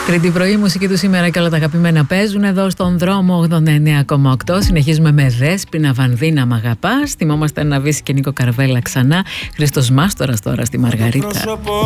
Τρίτη πρωί, η μουσική του σήμερα και όλα τα αγαπημένα παίζουν εδώ στον δρόμο 89,8. Συνεχίζουμε με Δέσποινα Βανδίνα Μ' αγαπάς. Θυμόμαστε ένα Βύση και Νίκο Καρβέλα ξανά. Χριστός Μάστορας τώρα στη Μαργαρίτα.